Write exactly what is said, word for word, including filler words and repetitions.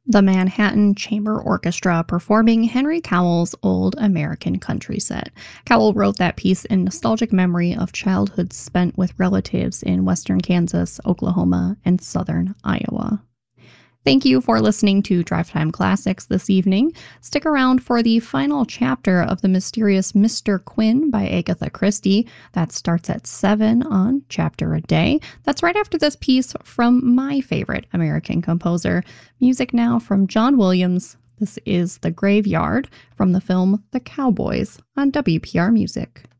The Manhattan Chamber Orchestra performing Henry Cowell's Old American Country Set. Cowell wrote that piece in nostalgic memory of childhood spent with relatives in western Kansas, Oklahoma, and southern Iowa. Thank you for listening to Drive Time Classics this evening. Stick around for the final chapter of The Mysterious Mister Quinn by Agatha Christie. That starts at seven on Chapter a Day. That's right after this piece from my favorite American composer. Music now from John Williams. This is The Graveyard from the film The Cowboys on W P R Music.